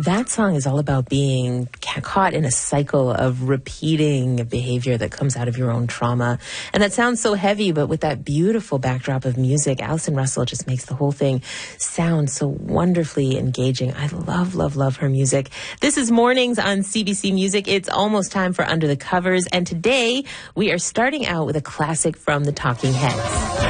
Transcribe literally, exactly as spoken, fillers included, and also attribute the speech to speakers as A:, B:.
A: That song is all about being ca- caught in a cycle of repeating behavior that comes out of your own trauma. And that sounds so heavy, but with that beautiful backdrop of music, Allison Russell just makes the whole thing sound so wonderfully engaging. I love, love, love her music. This is Mornings on C B C Music. It's almost time for Under the Covers. And today we are starting out with a classic from the Talking Heads.